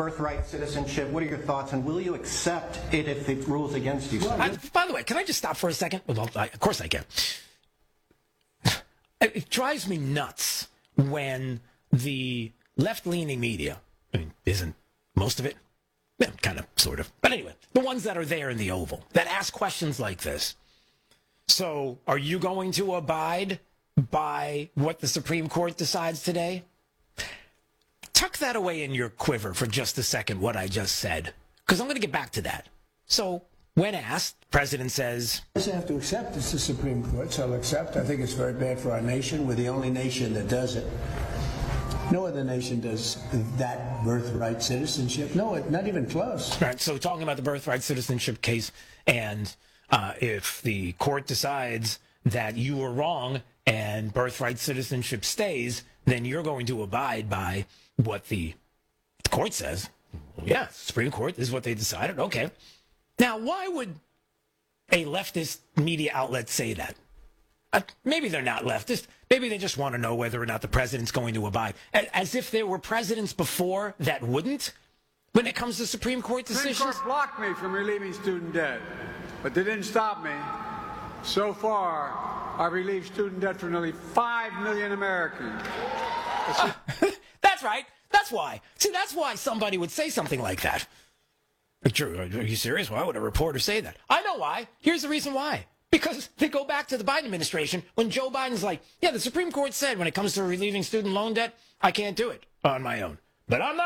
birthright citizenship. What are your thoughts, and will you accept it if it rules against you? By the way, can I just stop for a second? Well, of course I can. It drives me nuts when the left-leaning media, I mean, isn't most of it? Yeah, kind of, sort of. But anyway, the ones that are there in the Oval, that ask questions like this. So, are you going to abide by what the Supreme Court decides today? Tuck that away in your quiver for just a second, what I just said, because I'm going to get back to that. So, when asked, the president says, I have to accept it's the Supreme Court, so I'll accept. I think it's very bad for our nation. We're the only nation that does it. No other nation does that birthright citizenship. No, not even close. Right, so talking about the birthright citizenship case, and if the court decides that you were wrong and birthright citizenship stays, then you're going to abide by what the court says. Yeah, Supreme Court, this is what they decided. Okay. Now, why would a leftist media outlet say that? Maybe they're not leftist. Maybe they just want to know whether or not the president's going to abide. As if there were presidents before that wouldn't when it comes to Supreme Court decisions. Supreme Court blocked me from relieving student debt, but they didn't stop me. So far, I've relieved student debt for nearly 5 million Americans. That's right. That's why. See, that's why somebody would say something like that. Are you serious? Why would a reporter say that? I know why. Here's the reason why. Because they go back to the Biden administration when Joe Biden's like, yeah, the Supreme Court said when it comes to relieving student loan debt, I can't do it on my own. But I'm not